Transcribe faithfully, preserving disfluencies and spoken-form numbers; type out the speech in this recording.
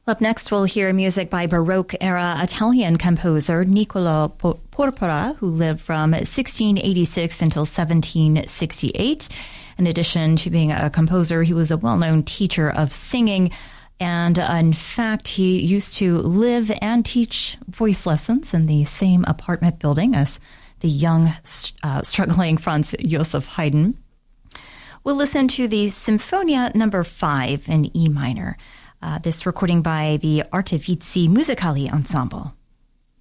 Up next, we'll hear music by Baroque-era Italian composer Niccolò Porpora, who lived from sixteen eighty-six until seventeen sixty-eight. In addition to being a composer, he was a well-known teacher of singing, and uh, in fact, he used to live and teach voice lessons in the same apartment building as the young, uh, struggling Franz Joseph Haydn. We'll listen to the Sinfonia number five in E minor. Uh, this recording by the Artefizi Musicali Ensemble.